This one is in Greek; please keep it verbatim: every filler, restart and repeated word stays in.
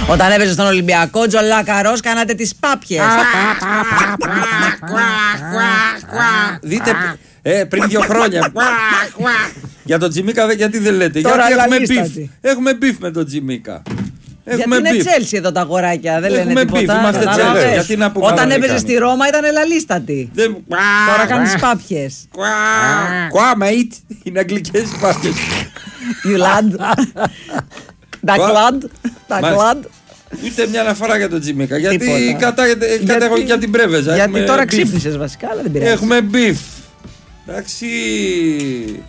Όταν έπαιζε στον Ολυμπιακό, Τζολάκαρος, κάνατε τις πάπιες. Δείτε, ε, πριν δύο χρόνια. Για τον Τζιμίκα γιατί δεν λέτε? Τώρα γιατί έχουμε λαλίστατη. μπιφ. Έχουμε μπιφ με τον Τζιμίκα. Γιατί είναι Τσέλσι εδώ τα αγοράκια, δεν Έχουμε λένε μπιφ, τίποτα. είμαστε Κατάλαβες. Chelsea, γιατί να πούμε Όταν άλλα έπαιζε δεν στη Ρώμα ήταν ελαλίστατη. Δεν... Τώρα κάνει τις πάπιες. Κουά, mate. Είναι αγγλικές οι πάπιες. You lad. Da glad. Da glad. Ούτε μια αναφορά για τον Τζιμίκα. Γιατί Τίποτα. κατάγεται Γιατί- για την Πρέβεζα. Γιατί Έχουμε τώρα beef. ξύπνησες βασικά, αλλά δεν πειράζει. Έχουμε μπιφ. Εντάξει.